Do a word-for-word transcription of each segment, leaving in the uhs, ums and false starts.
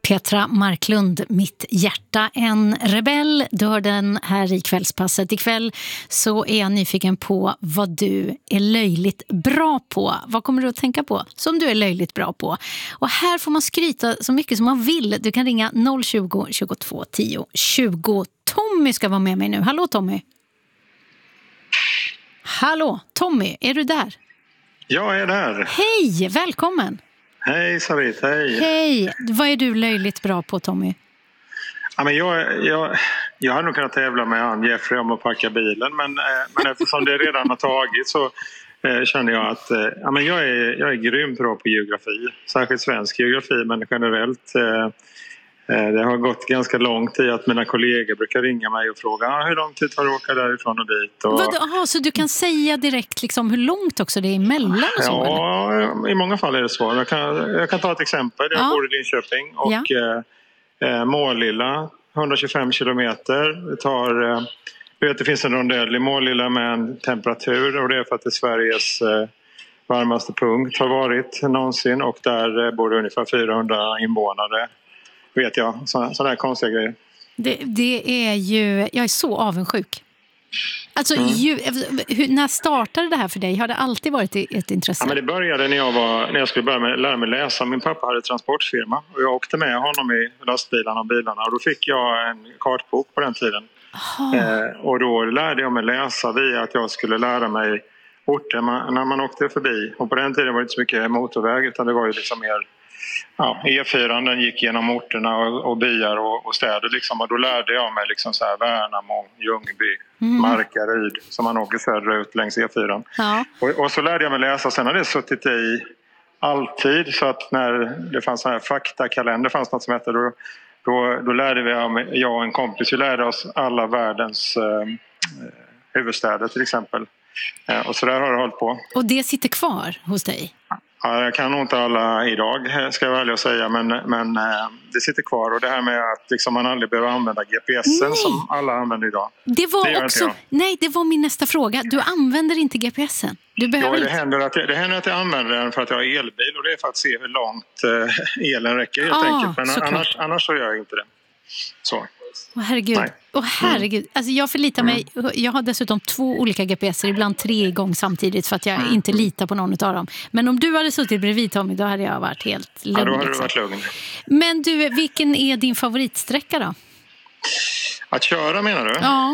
Petra Marklund, Mitt hjärta en rebell. Du hör den här i kvällspasset. Ikväll så är jag nyfiken på vad du är löjligt bra på. Vad kommer du att tänka på som du är löjligt bra på? Och här får man skryta så mycket som man vill. Du kan ringa noll tjugo, tjugotvå, tio, tjugo. Tommy ska vara med mig nu. Hallå Tommy. Hallå Tommy, är du där? Jag är där. Hej, välkommen. Hej Sarit, hej. Hej, vad är du löjligt bra på Tommy? Ja, men jag, jag, jag hade nog kunnat tävla med han Jeffrey om att packa bilen. Men, men eftersom det redan har tagit så eh, känner jag att eh, ja, men jag, är, jag är grymt bra på geografi. Särskilt svensk geografi, men generellt. Eh, Det har gått ganska lång tid att mina kollegor brukar ringa mig och fråga ah, hur lång tid har du åka därifrån och dit. Och... Aha, så du kan säga direkt liksom, hur långt också det är emellan och så? Ja, eller? I många fall är det så. Jag kan, jag kan ta ett exempel. Jag ja. bor i Linköping och ja. eh, Målilla, hundratjugofem kilometer. Det, tar, eh, vet, det finns en rondell i Målilla med en temperatur och det är för att det är Sveriges eh, varmaste punkt har varit någonsin och där eh, bor det ungefär fyrahundra invånare. Vet jag, sådana såna här konstiga grejer. Det, det är ju, jag är så avundsjuk. Alltså, mm. ju, hur, när startade det här för dig? Har det alltid varit ett intresse? Ja, men det började när jag, var, när jag skulle börja med, lära mig läsa. Min pappa hade transportfirma och jag åkte med honom i lastbilarna och bilarna. Och då fick jag en kartbok på den tiden. Eh, och då lärde jag mig läsa via att jag skulle lära mig orter man, när man åkte förbi. Och på den tiden var det inte så mycket motorväg utan det var ju liksom mer... Ja, E fyra den gick genom orterna och, och byar och, och städer liksom, och då lärde jag mig liksom så här Värnamo, Ljungby, mm. Markaryd som man åker söderut längs E fyra. Ja. Och, och så lärde jag mig läsa, sen har det suttit i alltid så att när det fanns så här faktakalender fanns något som hette då, då, då lärde vi, jag och en kompis, vi lärde oss alla världens eh, huvudstäder till exempel. Eh, och så där har det hållit på. Och det sitter kvar hos dig? Ja, jag kan nog inte alla idag, ska jag välja att säga, men, men det sitter kvar. Och det här med att liksom man aldrig behöver använda G P S'en som alla använder idag. Det var det också, nej, det var min nästa fråga. Du använder inte G P S'en? Du behöver ja, det, inte. händer att jag, det händer att jag använder den för att jag har elbil. Och det är för att se hur långt eh, elen räcker helt ah, enkelt. Men annars, annars så gör jag inte det. Så. Åh herregud, Åh, herregud. Mm. Alltså jag förlitar mig, jag har dessutom två olika G P S'er, ibland tre gånger samtidigt för att jag mm. inte litar på någon av dem. Men om du hade suttit bredvid Tommy, då hade jag varit helt lugn. Ja, då hade liksom. du varit lugn. Men du, vilken är din favoritsträcka då? Att köra menar du? Ja.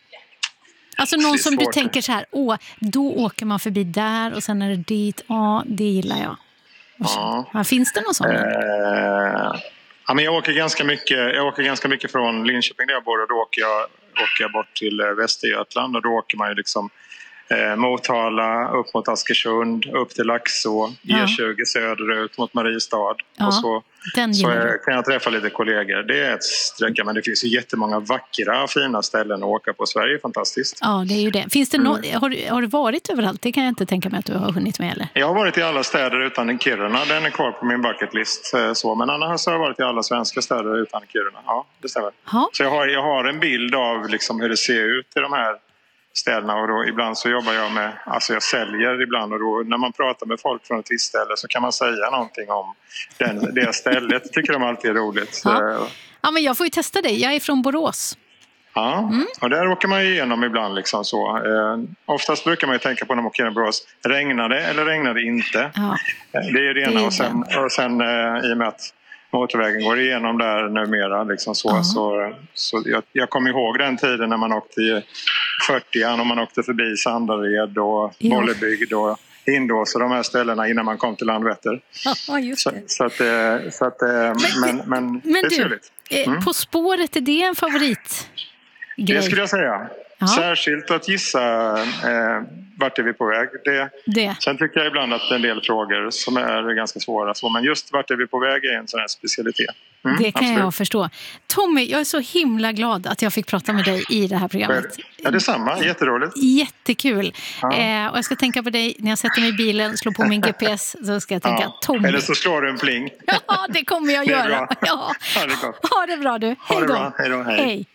Alltså någon som du tänker så här, åh, då åker man förbi där och sen är det dit, ja, det gillar jag. Ja. Ja, finns det någon sån? Eh... Ja, men jag åker ganska mycket, jag åker ganska mycket från Linköping där jag bor och då åker jag, åker jag bort till Västergötland och då åker man ju liksom eh, Motala, upp mot Askersund, upp till Laxå, ja. E tjugo söderut mot Mariestad ja, och så, så är, kan jag träffa lite kollegor. Det är ett sträcka, men det finns ju jättemånga vackra, fina ställen att åka på. Sverige är fantastiskt. Ja, det är ju det. Finns det no- mm. har, du, har du varit överallt? Det kan jag inte tänka mig att du har hunnit med, eller? Jag har varit i alla städer utan Kiruna. Den är kvar på min bucketlist. Så. Men annars har jag varit i alla svenska städer utan Kiruna. Ja, det stämmer. Ha? Så jag har, jag har en bild av liksom hur det ser ut i de här städerna och då ibland så jobbar jag med, alltså jag säljer ibland och då när man pratar med folk från ett visst ställe så kan man säga någonting om den, det stället. Tycker de alltid är roligt. Ja. Ja, men jag får ju testa dig. Jag är från Borås. Ja, mm. och där åker man ju igenom ibland liksom så. Eh, oftast brukar man ju tänka på när man åker igenom Borås. Regnar det eller regnar det inte? Ja. Det är ju det ena och sen, och sen eh, i och med att motorvägen går igenom där numera liksom så, uh-huh. så, så jag, jag kommer ihåg den tiden när man åkte i fyrtioan och man åkte förbi Sandared och ja. Bollebygd och Hindås och de här ställena innan man kom till Landvetter. Ja, just det. Så, så att, så att men, men, men, men det är du, trevligt. Mm. På spåret, är det en favorit? Det skulle jag säga. Ja. Särskilt att gissa eh, vart är vi på väg. Det, det. Sen tycker jag ibland att en del frågor som är ganska svåra. Så, men just vart är vi på väg är en sån här specialitet. Mm, det kan absolut. Jag förstå. Tommy, jag är så himla glad att jag fick prata med dig i det här programmet. Ja, det är samma. Jätteroligt. Jättekul. Ja. Eh, och jag ska tänka på dig när jag sätter mig i bilen, slår på min G P S, så ska jag tänka ja. Tommy. Eller så slår du en pling. Ja, det kommer jag göra. Ja. Ja. Ha det gott. Ha det bra du. Hej då. Hej då. Hej. Hej.